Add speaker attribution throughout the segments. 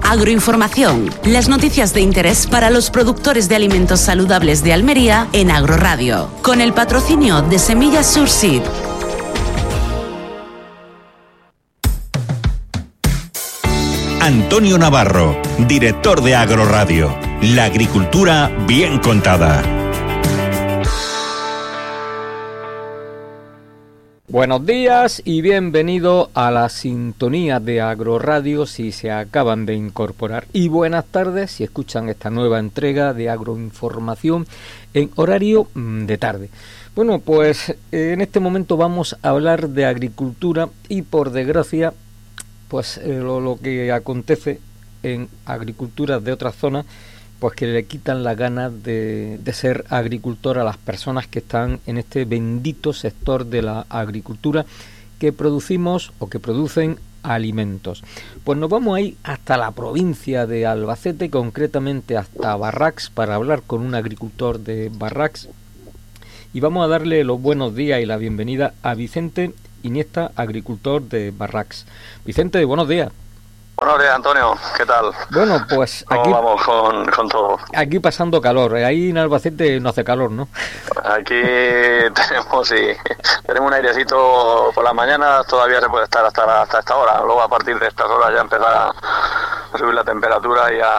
Speaker 1: Agroinformación, las noticias de interés para los productores de alimentos saludables de Almería en Agroradio, con el patrocinio de Semillas Surseed.
Speaker 2: Antonio Navarro, director de Agroradio. La agricultura bien contada.
Speaker 3: Buenos días y bienvenido a la sintonía de Agroradio si se acaban de incorporar. Y buenas tardes si escuchan esta nueva entrega de Agroinformación en horario de tarde. Bueno, pues en este momento vamos a hablar de agricultura y por desgracia, pues lo que acontece en agriculturas de otras zonas, pues que le quitan las ganas de ser agricultor a las personas que están en este bendito sector de la agricultura, que producimos o que producen alimentos. Pues nos vamos a ir hasta la provincia de Albacete, concretamente hasta Barracs, para hablar con un agricultor de Barracs, y vamos a darle los buenos días y la bienvenida a Vicente Iniesta, agricultor de Barracs. Vicente, buenos días.
Speaker 4: Buenos días, Antonio, ¿qué tal?
Speaker 3: Bueno, pues aquí
Speaker 4: ¿Cómo vamos con todo?
Speaker 3: Aquí pasando calor, ahí en Albacete no hace calor, ¿no?
Speaker 4: Aquí tenemos un airecito por las mañanas, todavía se puede estar hasta esta hora, luego a partir de estas horas ya empezar a subir la temperatura y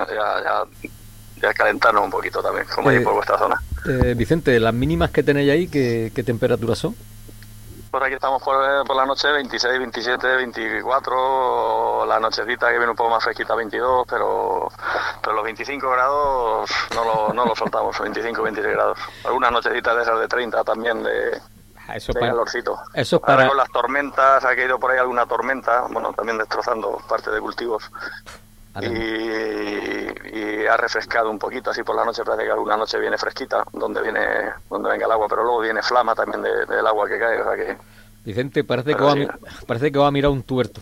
Speaker 4: a calentarnos un poquito también, como ahí por vuestra zona.
Speaker 3: Vicente, las mínimas que tenéis ahí, ¿qué temperaturas son?
Speaker 4: Por aquí estamos por la noche 26, 27, 24, la nochecita que viene un poco más fresquita 22, pero los 25 grados no lo soltamos, 25, 26 grados. Algunas nochecitas de esas de 30 también de calorcito.
Speaker 3: Eso es para...
Speaker 4: Ahora con las tormentas, ha caído por ahí alguna tormenta, bueno, también destrozando parte de cultivos. Y ha refrescado un poquito, así por la noche parece que alguna noche viene fresquita, donde venga el agua, pero luego viene flama también del agua que cae, o sea que...
Speaker 3: Vicente, parece que va a mirar un tuerto.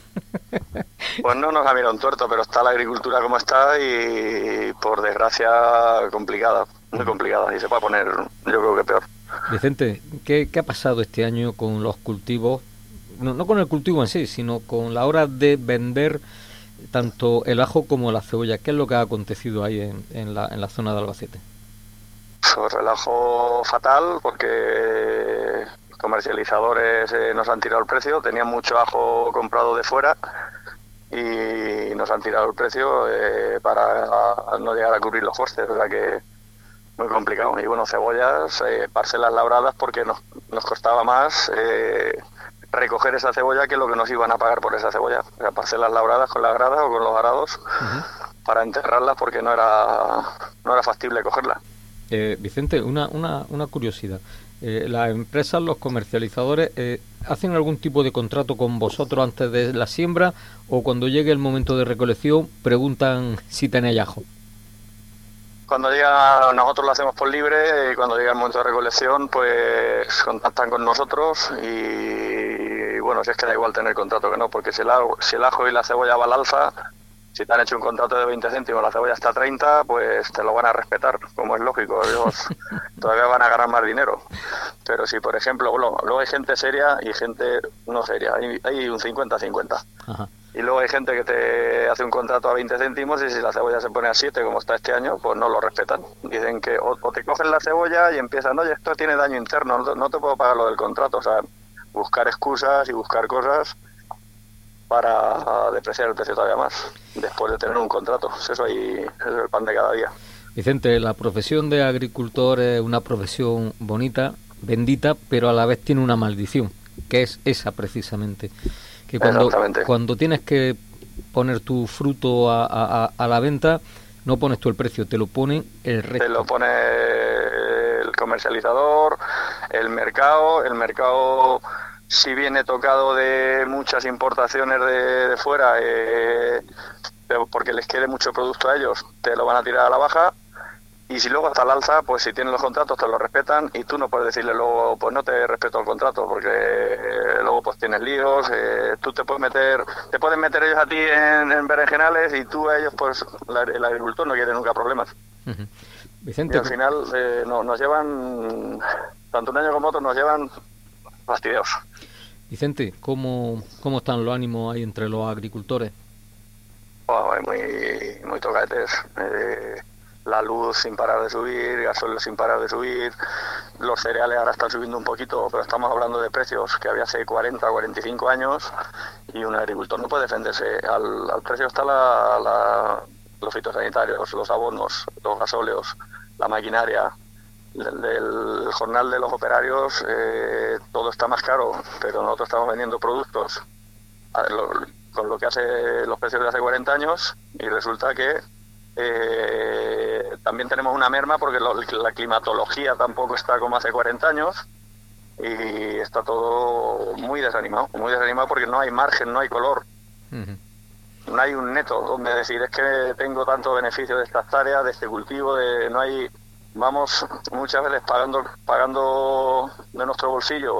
Speaker 4: Pues no nos ha mirado un tuerto, pero está la agricultura como está y por desgracia complicada, muy complicada, y se va a poner, yo creo que peor.
Speaker 3: Vicente, ¿qué ha pasado este año con los cultivos? No con el cultivo en sí, sino con la hora de vender tanto el ajo como la cebolla. ¿Qué es lo que ha acontecido ahí en la zona de Albacete?
Speaker 4: Pues el ajo fatal, porque los comercializadores nos han tirado el precio. Tenían mucho ajo comprado de fuera y nos han tirado el precio para no llegar a cubrir los costes, o sea que muy complicado. Y bueno, cebollas, parcelas labradas, porque nos costaba más recoger esa cebolla que lo que nos iban a pagar por esa cebolla. O sea, parcelas labradas con las gradas o con los arados para enterrarlas, porque no era factible cogerla.
Speaker 3: Vicente, una curiosidad. ¿Las empresas, los comercializadores, hacen algún tipo de contrato con vosotros antes de la siembra, o cuando llegue el momento de recolección preguntan si tenéis ajo?
Speaker 4: Cuando nosotros lo hacemos por libre, y cuando llega el momento de recolección, pues contactan con nosotros y bueno, si es que da igual tener contrato que no, porque si el ajo y la cebolla va al alza, si te han hecho un contrato de 20 céntimos, la cebolla está a 30, pues te lo van a respetar, como es lógico, ellos todavía van a ganar más dinero. Pero si, por ejemplo, bueno, luego hay gente seria y gente no seria, hay un 50-50. Ajá. Y luego hay gente que te hace un contrato a 20 céntimos y si la cebolla se pone a 7, como está este año, pues no lo respetan. Dicen que o te cogen la cebolla y empiezan, oye, esto tiene daño interno, no te puedo pagar lo del contrato. O sea, buscar excusas y buscar cosas para depreciar el precio todavía más, después de tener un contrato. Eso es el pan de cada día.
Speaker 3: Vicente, la profesión de agricultor es una profesión bonita, bendita, pero a la vez tiene una maldición, que es esa precisamente. Que cuando tienes que poner tu fruto a la venta, no pones tú el precio, te lo pone el resto.
Speaker 4: Te lo pone el comercializador, el mercado si viene tocado de muchas importaciones de fuera, porque les quede mucho producto a ellos, te lo van a tirar a la baja. Y si luego está al alza, pues si tienen los contratos te lo respetan y tú no puedes decirle luego, pues no te respeto el contrato, porque luego pues tienes líos, tú te pueden meter ellos a ti en berenjenales y tú a ellos, pues el agricultor no quiere nunca problemas.
Speaker 3: Uh-huh. Vicente,
Speaker 4: y al final nos llevan, tanto un año como otro, nos llevan fastidiados.
Speaker 3: Vicente, ¿cómo están los ánimos ahí entre los agricultores?
Speaker 4: Hay muy tocates. La luz sin parar de subir, gasoil sin parar de subir, los cereales ahora están subiendo un poquito, pero estamos hablando de precios que había hace 40 o 45 años y un agricultor no puede defenderse. Al precio está los fitosanitarios, los abonos, los gasóleos, la maquinaria. Del jornal de los operarios todo está más caro, pero nosotros estamos vendiendo productos con lo que hace los precios de hace 40 años y resulta que también tenemos una merma porque la climatología tampoco está como hace 40 años y está todo muy desanimado porque no hay margen, no hay color. Uh-huh. No hay un neto donde decir es que tengo tanto beneficio de esta hectárea, de este cultivo, no hay. Vamos muchas veces pagando de nuestro bolsillo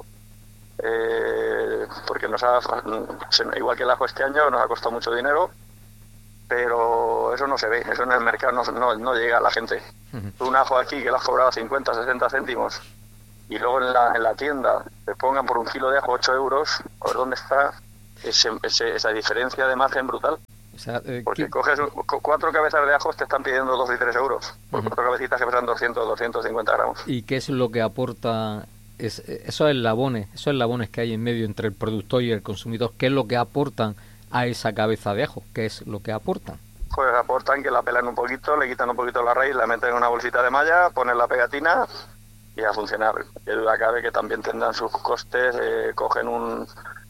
Speaker 4: porque igual que el ajo este año nos ha costado mucho dinero, pero eso no se ve, eso en el mercado no llega a la gente. Uh-huh. Un ajo aquí que lo has cobrado 50, 60 céntimos y luego en la tienda te pongan por un kilo de ajo 8 euros, a ver dónde está esa diferencia de margen brutal. O sea, porque coges 4 cabezas de ajos, te están pidiendo 2 y 3 euros por 4 cabecitas que pesan 200, 250 gramos.
Speaker 3: ¿Y qué es lo que aporta esos eslabones que hay en medio entre el productor y el consumidor? ¿Qué es lo que aportan a esa cabeza de ajo? ¿Qué es lo que aportan?
Speaker 4: Pues aportan que la pelan un poquito, le quitan un poquito la raíz, la meten en una bolsita de malla, ponen la pegatina y a funcionar. Qué duda cabe que también tendrán sus costes, cogen un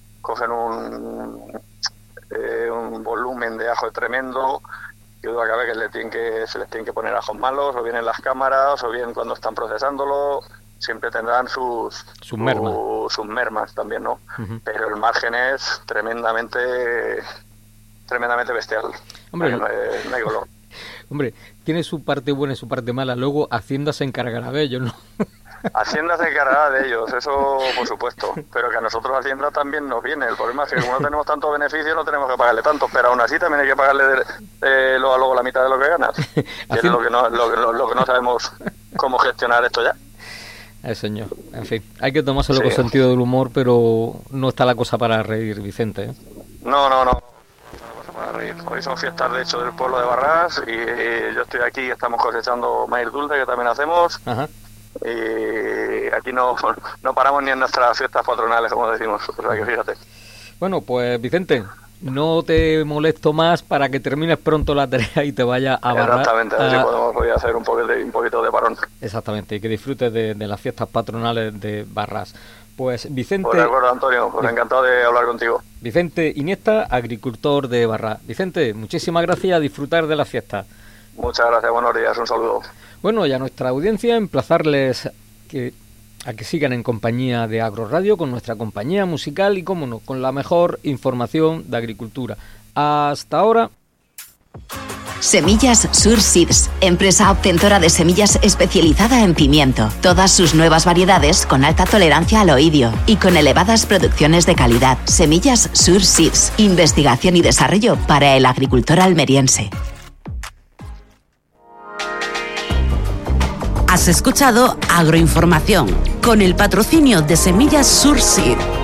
Speaker 4: volumen de ajo tremendo, que duda cabe que se les tienen que poner ajos malos, o bien en las cámaras, o bien cuando están procesándolo, siempre tendrán sus mermas también, ¿no? Uh-huh. Pero el margen es tremendamente bestial. Hombre, no hay color.
Speaker 3: Hombre, tiene su parte buena y su parte mala, luego Hacienda se encargará de ellos, ¿no?
Speaker 4: Hacienda se encargará de ellos, eso por supuesto, pero que a nosotros Hacienda también nos viene. El problema es que como no tenemos tanto beneficio no tenemos que pagarle tanto, pero aún así también hay que pagarle luego la mitad de lo que ganas, que es lo que no sabemos cómo gestionar esto ya.
Speaker 3: Señor, en fin, hay que tomárselo con sentido del humor, pero no está la cosa para reír, Vicente, ¿eh?
Speaker 4: No. Para reír. Hoy son fiestas de hecho del pueblo de Barrás y yo estoy aquí, estamos cosechando maíz dulce que también hacemos. Ajá. Y aquí no paramos ni en nuestras fiestas patronales, como decimos, o sea que fíjate.
Speaker 3: Bueno, pues Vicente, no te molesto más para que termines pronto la tarea y te vayas a Barrás.
Speaker 4: Exactamente, a ver si podemos hacer un poquito de parón.
Speaker 3: Exactamente, y que disfrutes de las fiestas patronales de Barrás. Pues Vicente...
Speaker 4: Pues de acuerdo, Antonio, pues encantado de hablar contigo.
Speaker 3: Vicente Iniesta, agricultor de Barrás. Vicente, muchísimas gracias, a disfrutar de la fiesta.
Speaker 4: Muchas gracias, buenos días, un saludo.
Speaker 3: Bueno, y a nuestra audiencia emplazarles a que sigan en compañía de Agroradio, con nuestra compañía musical y, cómo no, con la mejor información de agricultura. Hasta ahora.
Speaker 5: Semillas Sur Seeds, empresa obtentora de semillas especializada en pimiento. Todas sus nuevas variedades con alta tolerancia al oidio y con elevadas producciones de calidad. Semillas Sur Seeds, investigación y desarrollo para el agricultor almeriense.
Speaker 1: Has escuchado Agroinformación con el patrocinio de Semillas Sur Seed.